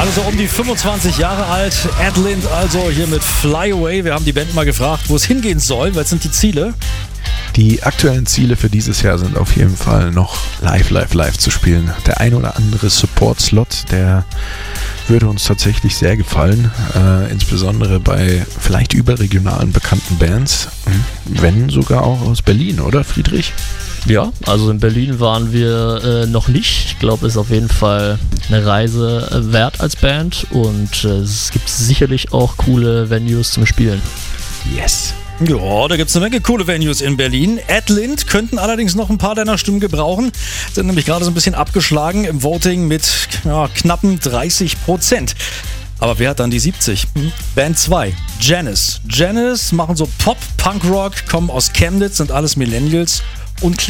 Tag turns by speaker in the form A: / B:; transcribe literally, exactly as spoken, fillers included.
A: Also um die fünfundzwanzig Jahre alt, Adlind also hier mit Fly Away. Wir haben die Band mal gefragt, wo es hingehen soll. Was sind die Ziele?
B: Die aktuellen Ziele für dieses Jahr sind auf jeden Fall noch live, live, live zu spielen. Der ein oder andere Support-Slot, der würde uns tatsächlich sehr gefallen, äh, insbesondere bei vielleicht überregionalen bekannten Bands, wenn sogar auch aus Berlin, oder Friedrich?
C: Ja, also in Berlin waren wir äh, noch nicht. Ich glaube, es ist auf jeden Fall eine Reise äh, wert als Band und äh, es gibt sicherlich auch coole Venues zum Spielen.
B: Yes!
A: Ja, da gibt es eine Menge coole Venues in Berlin. Adlind könnten allerdings noch ein paar deiner Stimmen gebrauchen. Sind nämlich gerade so ein bisschen abgeschlagen im Voting mit ja, knappen dreißig Prozent. Aber wer hat dann die siebzig? Hm? Band zwei, Janice. Janice machen so Pop, Punk-Rock, kommen aus Chemnitz, sind alles Millennials und